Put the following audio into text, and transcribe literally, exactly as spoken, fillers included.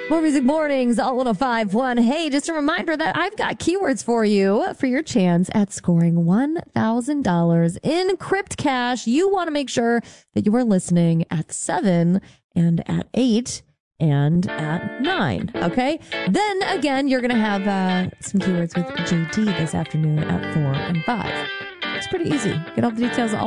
More Music Mornings, all one oh five point one. Hey, just a reminder that I've got keywords for you for your chance at scoring one thousand dollars in Crypt Cash. You want to make sure that you are listening at seven and at eight and at nine, okay? Then, again, you're going to have uh, some keywords with J D this afternoon at four and five. It's pretty easy. Get all the details all